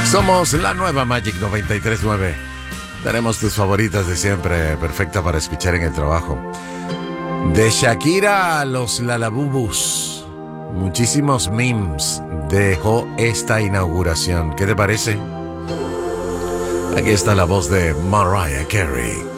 Somos la nueva Magic 93.9. Tenemos tus favoritas de siempre, perfecta para escuchar en el trabajo. De Shakira a los Lalabubus, muchísimos memes dejó esta inauguración. ¿Qué te parece? Aquí está la voz de Mariah Carey.